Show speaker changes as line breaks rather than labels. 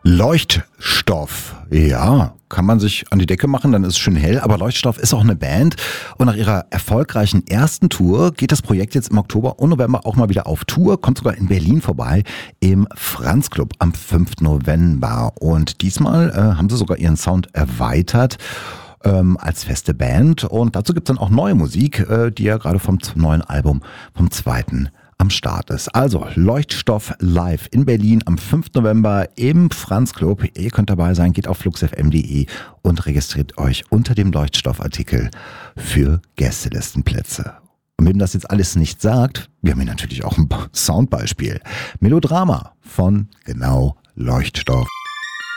Leuchtstoff, ja, kann man sich an die Decke machen, dann ist es schön hell, aber Leuchtstoff ist auch eine Band und nach ihrer erfolgreichen ersten Tour geht das Projekt jetzt im Oktober und November auch mal wieder auf Tour, kommt sogar in Berlin vorbei im Franz Club am 5. November und diesmal haben sie sogar ihren Sound erweitert als feste Band und dazu gibt es dann auch neue Musik, die ja gerade vom neuen Album, vom zweiten am Start ist. Also Leuchtstoff live in Berlin am 5. November im Franz Club. Ihr könnt dabei sein, geht auf fluxfm.de und registriert euch unter dem Leuchtstoffartikel für Gästelistenplätze. Und wem das jetzt alles nicht sagt, wir haben hier natürlich auch ein Soundbeispiel. Melodrama von genau Leuchtstoff.